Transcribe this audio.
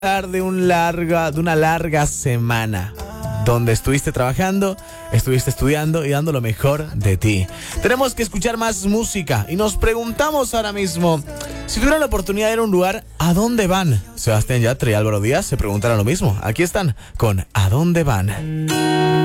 De una larga semana donde estuviste trabajando, estuviste estudiando y dando lo mejor de ti. Tenemos que escuchar más música y nos preguntamos ahora mismo, si tuvieran la oportunidad de ir a un lugar, ¿a dónde van? Sebastián Yatra y Álvaro Díaz se preguntaron lo mismo. Aquí están con ¿A dónde van?